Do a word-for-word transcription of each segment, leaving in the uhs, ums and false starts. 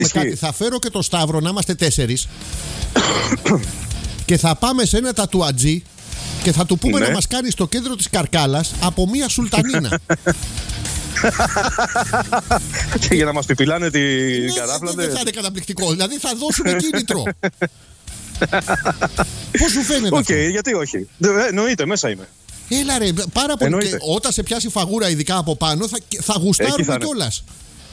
με κάτι. Θα φέρω και το Σταύρο να είμαστε τέσσερις και θα πάμε σε ένα τατουατζή και θα του πούμε ναι. να μας κάνει στο κέντρο της Καρκάλας από μία σουλτανίνα. Και για να μας πιπιλάνε την ναι, καράφλα. Δεν θα είναι καταπληκτικό. Δηλαδή θα δώσουμε κίνητρο. Πώς σου φαίνεται? Οκ, αυτό? okay, γιατί όχι. Ε, εννοείται, μέσα είμαι. Έλα ρε, πάρα πολύ. Και όταν σε πιάσει φαγούρα, ειδικά από πάνω, θα, θα γουστάρουμε κιόλας.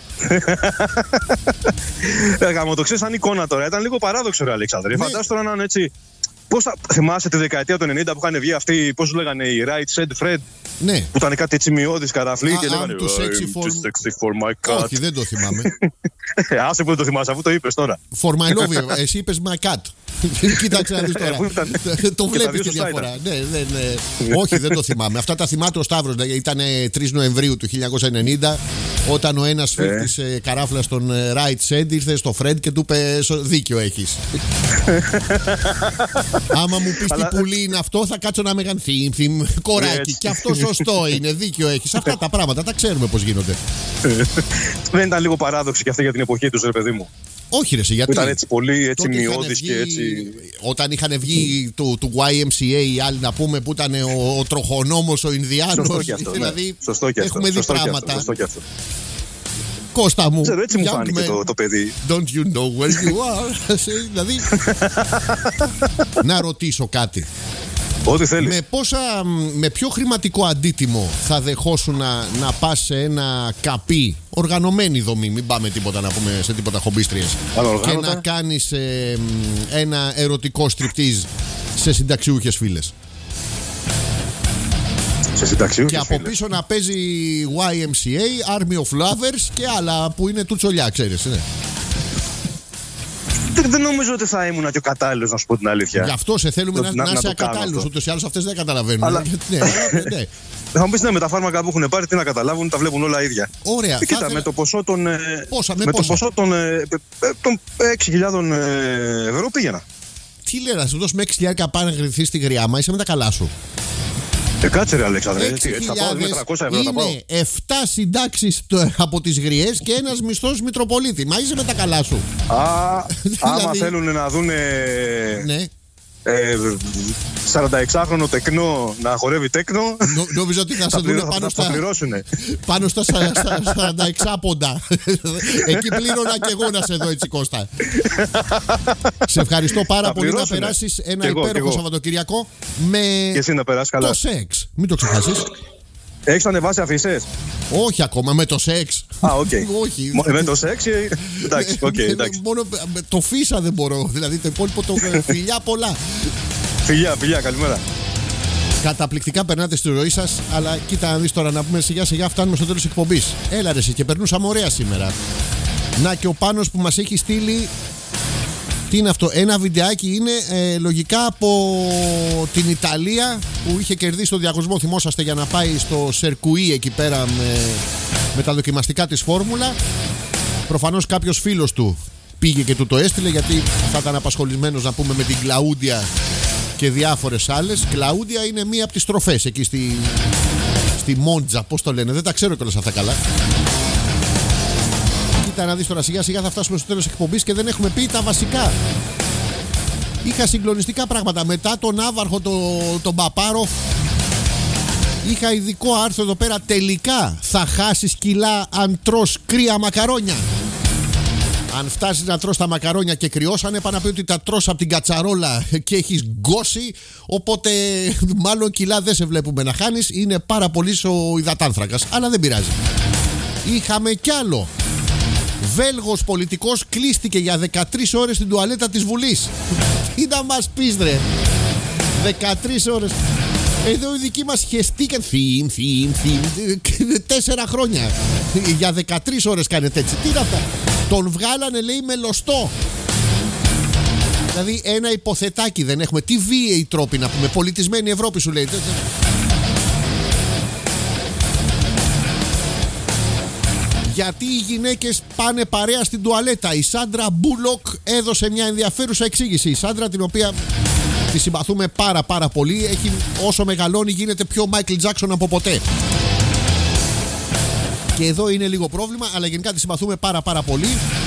Γαμώ, το ξέρεις σαν εικόνα τώρα. Ήταν λίγο παράδοξο, ρε Αλέξανδρε. Ναι. Φαντάσου τώρα να είναι έτσι. Πώς θα θυμάσαι τη δεκαετία του ενενήντα που είχαν βγει αυτοί, πώς λέγανε, οι Right Said Fred. Ναι. Που ήταν κάτι έτσι μειώδης καραφλή και λέγανε too sexy for... sexy for my cat. Όχι, δεν το θυμάμαι. Άσε που δεν το θυμάσαι, αφού το είπες τώρα. For my love, εσύ είπες my cat. Κοίταξε να δεις τώρα. Το βλέπεις τη διαφορά. Ναι, ναι, ναι. Όχι, δεν το θυμάμαι. Αυτά τα θυμάται ο Σταύρος. Ήταν τρεις Νοεμβρίου του χίλια εννιακόσια ενενήντα, όταν ο ένας φίλος της καράφλας των Right Said ήρθε στο Fred και του είπε δίκιο έχεις. Άμα μου πεις τι πουλί είναι αυτό, θα κάτσω να με κάνει θύμ, θύμ, κοράκι. Και αυτό σωστό είναι, δίκιο έχεις. Αυτά τα πράγματα τα ξέρουμε πώς γίνονται. Δεν ήταν λίγο παράδοξη και αυτή για την εποχή τους, ρε παιδί μου? Όχι ρε, γιατί ήταν έτσι πολύ έτσι μειώδης και έτσι. Όταν είχαν βγει του, του Y M C A οι άλλοι, να πούμε, που ήταν ο, ο τροχονόμος, ο Ινδιάνος. Σωστό και αυτό, δηλαδή ναι. Σωστό και έχουμε αυτό, δει σωστό πράγματα. Και αυτό, σωστό και αυτό. Κώστα μου, ξέρω, έτσι μου φάνηκε το, το παιδί. Don't you know where you are? Δηλαδή να ρωτήσω κάτι. Ό,τι θέλεις. Με, πόσα, με ποιο χρηματικό αντίτιμο θα δεχόσουν να, να πας σε ένα καπί, οργανωμένη δομή, μην πάμε τίποτα να πούμε σε τίποτα χομπίστριες, και να κάνεις ε, ένα ερωτικό στριπτίζ σε συνταξιούχες φίλες? Σε συνταξιούχες και από φίλες. πίσω να παίζει Y M C A, Army of Lovers και άλλα που είναι του τσολιά, ξέρεις, ναι. Δεν νομίζω ότι θα ήμουν και ο κατάλληλος, να σου πω την αλήθεια. Γι' αυτό σε θέλουμε να, να, να, να είσαι ακατάλληλος. Ούτως ή άλλως αυτές δεν καταλαβαίνουν. Αλλά... ναι, ναι. Θα μου πεις, ναι, με τα φάρμακα που έχουν πάρει, τι να καταλάβουν, τα βλέπουν όλα ίδια. Ωραία. Και κοίτα, ήθελα... με το ποσό των, πόσα, με με πόσα? το ποσό των, των έξι χιλιάδες ευρώ πήγαινα. Τι λέει, να σου δώσουμε έξι χιλιάδες και πάνε να γρηθείς στη γριάμα, είσαι με τα καλά σου. Ε, κάτσε ρε Αλέξανδρε, θα πάω με τριακόσια ευρώ. Είναι εφτά συντάξεις από τις γριές και ένας μισθός Μητροπολίτη. Μα είσαι με τα καλά σου. Α, άμα θέλουν να δούνε ναι. ε, σαρανταεξάχρονο τεκνό να χορεύει τέκνο, Νο, νομίζω ότι θα σε δούνε πάνω στα, πάνω στα σαρανταέξι πόντα. Εκεί πλήρωνα και εγώ να σε δω έτσι, Κώστα. Σε ευχαριστώ πάρα πολύ, να περάσεις ένα εγώ, υπέροχο Σαββατοκυριακό με και εσύ να περάσεις καλά. Το σεξ. Μην το ξεχάσεις. Έχεις ανεβάσει αφισές? Όχι ακόμα, με το σεξ. Α, οκ. Okay. Όχι. Με το σεξ, εντάξει, οκ, okay, εντάξει. Μόνο το φύσα δεν μπορώ. Δηλαδή το υπόλοιπο το φιλιά πολλά. Φιλιά, φιλιά, καλημέρα. Καταπληκτικά περνάτε στη ροή σας, αλλά κοίτα να δεις τώρα, να πούμε σιγά σιγά φτάνουμε στο τέλος της εκπομπής. Έλα ρε εσύ, και περνούσαμε ωραία σήμερα. Να και ο Πάνος που μας έχει στείλει. Τι είναι αυτό? Ένα βιντεάκι είναι ε, λογικά από την Ιταλία που είχε κερδίσει το διαγωνισμό, θυμόσαστε, για να πάει στο Σερκουί εκεί πέρα με, με τα δοκιμαστικά της φόρμουλα. Προφανώς κάποιος φίλος του πήγε και του το έστειλε, γιατί θα ήταν απασχολημένος, να πούμε, με την Κλαούντια και διάφορες άλλες. Κλαούντια είναι μία από τις τροφές εκεί στη, στη Μόντζα, πώς το λένε, δεν τα ξέρω κιόλας αυτά καλά. Κοίτα να δεις τώρα, σιγά σιγά θα φτάσουμε στο τέλος της εκπομπής και δεν έχουμε πει τα βασικά. Είχα συγκλονιστικά πράγματα. Μετά τον Άβαρχο, τον, τον Παπάροφ, είχα ειδικό άρθρο εδώ πέρα. Τελικά θα χάσεις κιλά αν τρως κρύα μακαρόνια. Αν φτάσεις να τρως τα μακαρόνια και κρυώσανε, πάνε να πει ότι τα τρως από την κατσαρόλα και έχεις γκώσει. Οπότε μάλλον κιλά δεν σε βλέπουμε να χάνεις. Είναι πάρα πολύ ο υδατάνθρακας. Αλλά δεν πειράζει. Είχαμε κι άλλο. Βέλγος πολιτικός κλείστηκε για δεκατρείς ώρες στην τουαλέτα της Βουλής. Τι να μας πεις ρε? δεκατρείς ώρες. Εδώ οι δικοί μας χεστήκαν. Θύμ, θύμ, θύμ. Τέσσερα χρόνια. Για δεκατρείς ώρες κάνετε έτσι. Τι είναι αυτά? Τον βγάλανε, λέει, μελωστό. Δηλαδή ένα υποθετάκι δεν έχουμε. Τι βίαιοι τρόποι να πούμε. Πολιτισμένη Ευρώπη σου λέει. Γιατί οι γυναίκες πάνε παρέα στην τουαλέτα. Η Σάντρα Μπούλοκ έδωσε μια ενδιαφέρουσα εξήγηση. Η Σάντρα, την οποία τη συμπαθούμε πάρα πάρα πολύ, έχει, όσο μεγαλώνει γίνεται πιο Μάικλ Τζάκσον από ποτέ. Και εδώ είναι λίγο πρόβλημα, αλλά γενικά τη συμπαθούμε πάρα πάρα πολύ.